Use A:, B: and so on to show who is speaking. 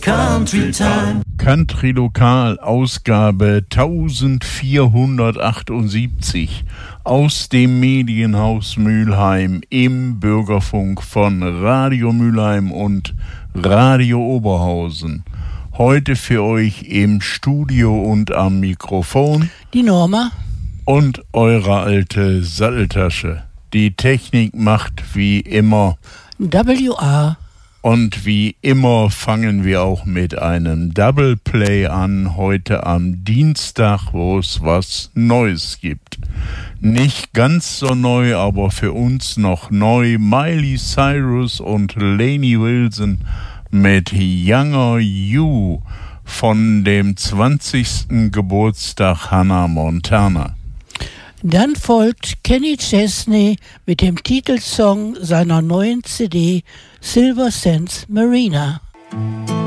A: Country Time.
B: Country Lokal, Ausgabe 1478 aus dem Medienhaus Mülheim im Bürgerfunk von Radio Mülheim und Radio Oberhausen. Heute für euch im Studio und am Mikrofon
C: die Norma
B: und eure alte Satteltasche. Die Technik macht wie immer
C: WA.
B: Und wie immer fangen wir auch mit einem Double Play an, heute am Dienstag, wo es was Neues gibt. Nicht ganz so neu, aber für uns noch neu. Miley Cyrus und Lainey Wilson mit Younger You von dem 20. Geburtstag Hannah Montana.
C: Dann folgt Kenny Chesney mit dem Titelsong seiner neuen CD Silver Sands Marina.